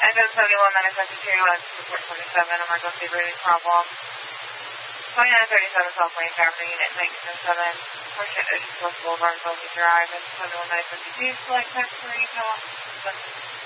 Engine 71-952, support 27, emergency breathing problem. 2937 South Lane, Traveler Unit 1907, portion Ocean Coast Boulevard, Bellevue Drive, and 71-952, select tax 3,